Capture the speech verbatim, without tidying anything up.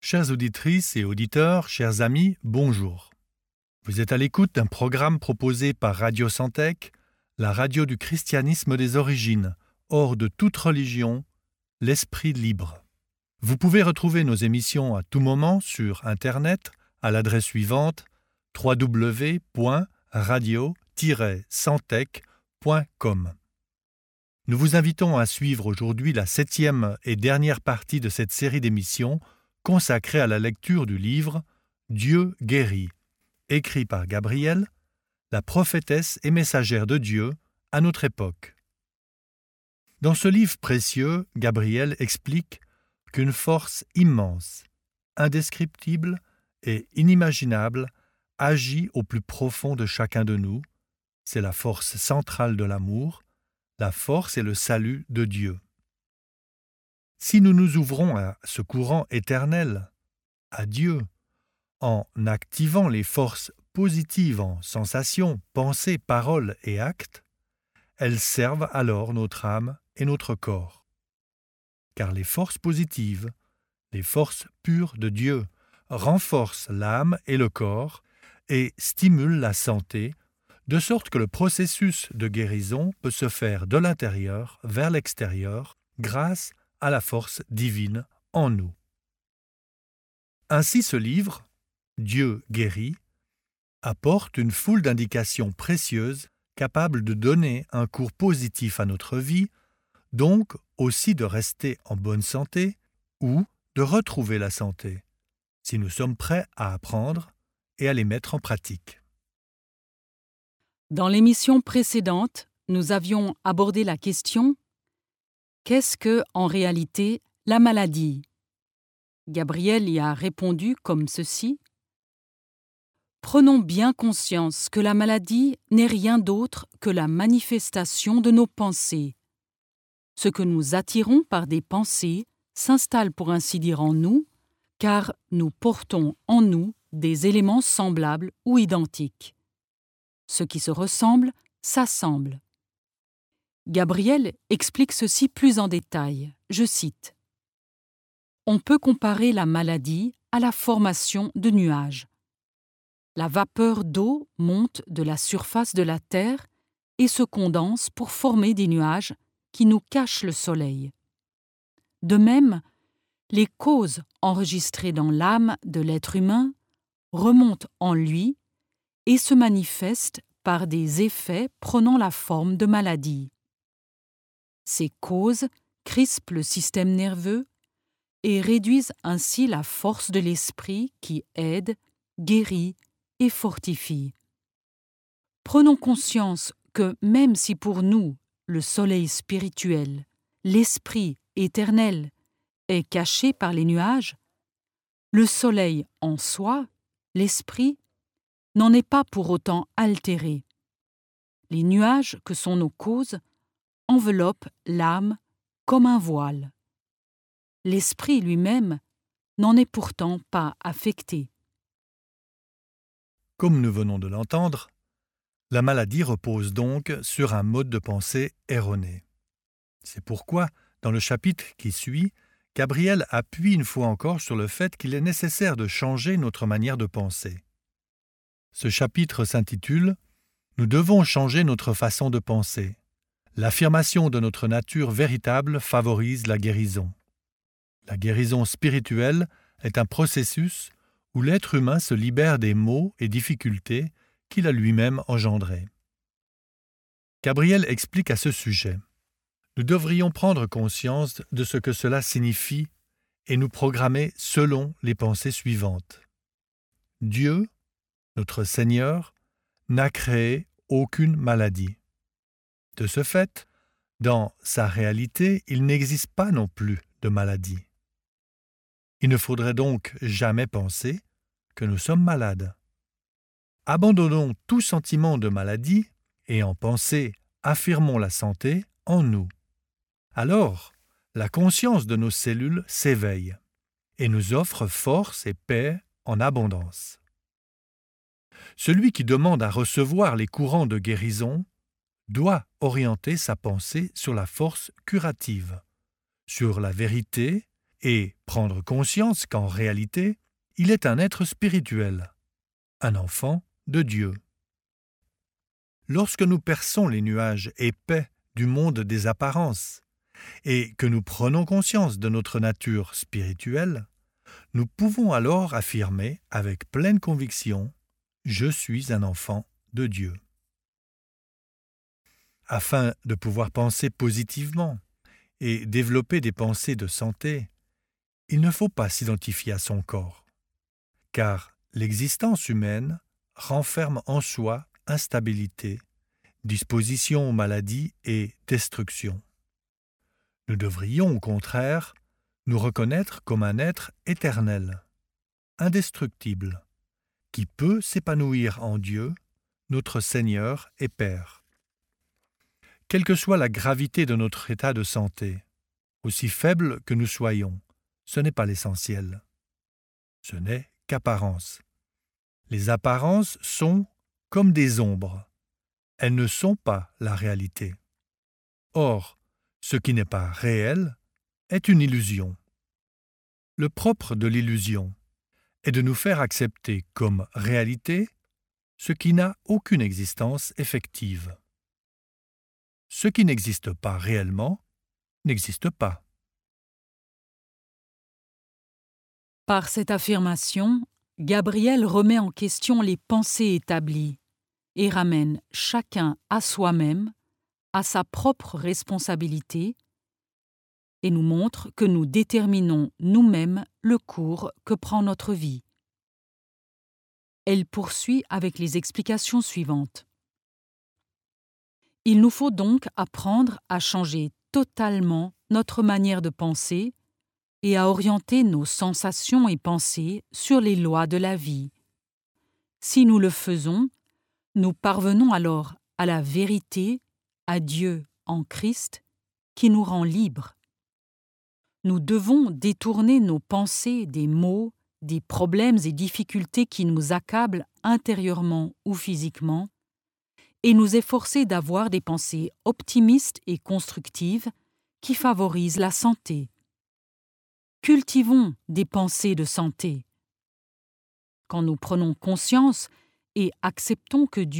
Chères auditrices et auditeurs, chers amis, bonjour. Vous êtes à l'écoute d'un programme proposé par Radio Santec, la radio du christianisme des origines, hors de toute religion, l'esprit libre. Vous pouvez retrouver nos émissions à tout moment sur Internet à l'adresse suivante w w w point radio tiret santec point com. Nous vous invitons à suivre aujourd'hui la septième et dernière partie de cette série d'émissions consacrée à la lecture du livre « Dieu guérit », écrit par Gabrielle, la prophétesse et messagère de Dieu à notre époque. Dans ce livre précieux, Gabrielle explique qu'une force immense, indescriptible et inimaginable agit au plus profond de chacun de nous. C'est la force centrale de l'amour, la force et le salut de Dieu. Si nous nous ouvrons à ce courant éternel, à Dieu, en activant les forces positives en sensations, pensées, paroles et actes, elles servent alors notre âme et notre corps. Car les forces positives, les forces pures de Dieu, renforcent l'âme et le corps et stimulent la santé, de sorte que le processus de guérison peut se faire de l'intérieur vers l'extérieur grâce à la force divine en nous. Ainsi ce livre, Dieu guérit, apporte une foule d'indications précieuses capables de donner un cours positif à notre vie, donc aussi de rester en bonne santé ou de retrouver la santé, si nous sommes prêts à apprendre et à les mettre en pratique. Dans l'émission précédente, nous avions abordé la question « Qu'est-ce que, en réalité, la maladie ?» Gabrielle y a répondu comme ceci. « Prenons bien conscience que la maladie n'est rien d'autre que la manifestation de nos pensées. Ce que nous attirons par des pensées s'installe pour ainsi dire en nous, car nous portons en nous des éléments semblables ou identiques. Ce qui se ressemble s'assemble. » Gabrielle explique ceci plus en détail. Je cite. « On peut comparer la maladie à la formation de nuages. La vapeur d'eau monte de la surface de la Terre et se condense pour former des nuages qui nous cachent le soleil. De même, les causes enregistrées dans l'âme de l'être humain remontent en lui et se manifestent par des effets prenant la forme de maladies. Ces causes crispent le système nerveux et réduisent ainsi la force de l'esprit qui aide, guérit et fortifie. Prenons conscience que même si pour nous, le soleil spirituel, l'esprit éternel, est caché par les nuages, le soleil en soi, l'esprit, n'en est pas pour autant altéré. Les nuages que sont nos causes enveloppent l'âme comme un voile. L'esprit lui-même n'en est pourtant pas affecté. » Comme nous venons de l'entendre, la maladie repose donc sur un mode de pensée erroné. C'est pourquoi, dans le chapitre qui suit, Gabrielle appuie une fois encore sur le fait qu'il est nécessaire de changer notre manière de penser. Ce chapitre s'intitule « Nous devons changer notre façon de penser. L'affirmation de notre nature véritable favorise la guérison. » La guérison spirituelle est un processus où l'être humain se libère des maux et difficultés qu'il a lui-même engendrés. Gabrielle explique à ce sujet. Nous devrions prendre conscience de ce que cela signifie et nous programmer selon les pensées suivantes. Dieu, notre Seigneur, n'a créé aucune maladie. De ce fait, dans sa réalité, il n'existe pas non plus de maladie. Il ne faudrait donc jamais penser que nous sommes malades. Abandonnons tout sentiment de maladie et en pensée, affirmons la santé en nous. Alors, la conscience de nos cellules s'éveille et nous offre force et paix en abondance. Celui qui demande à recevoir les courants de guérison doit orienter sa pensée sur la force curative, sur la vérité et prendre conscience qu'en réalité, il est un être spirituel, un enfant de Dieu. Lorsque nous perçons les nuages épais du monde des apparences et que nous prenons conscience de notre nature spirituelle, nous pouvons alors affirmer avec pleine conviction « Je suis un enfant de Dieu ». Afin de pouvoir penser positivement et développer des pensées de santé, il ne faut pas s'identifier à son corps, car l'existence humaine renferme en soi instabilité, disposition aux maladies et destruction. Nous devrions, au contraire, nous reconnaître comme un être éternel, indestructible, qui peut s'épanouir en Dieu, notre Seigneur et Père. Quelle que soit la gravité de notre état de santé, aussi faible que nous soyons, ce n'est pas l'essentiel. Ce n'est qu'apparence. Les apparences sont comme des ombres. Elles ne sont pas la réalité. Or, ce qui n'est pas réel est une illusion. Le propre de l'illusion est de nous faire accepter comme réalité ce qui n'a aucune existence effective. Ce qui n'existe pas réellement n'existe pas. Par cette affirmation, Gabriel remet en question les pensées établies et ramène chacun à soi-même, à sa propre responsabilité, et nous montre que nous déterminons nous-mêmes le cours que prend notre vie. Elle poursuit avec les explications suivantes. Il nous faut donc apprendre à changer totalement notre manière de penser et à orienter nos sensations et pensées sur les lois de la vie. Si nous le faisons, nous parvenons alors à la vérité, à Dieu en Christ, qui nous rend libres. Nous devons détourner nos pensées des maux, des problèmes et difficultés qui nous accablent intérieurement ou physiquement, et nous efforcer d'avoir des pensées optimistes et constructives qui favorisent la santé. Cultivons des pensées de santé. Quand nous prenons conscience et acceptons que Dieu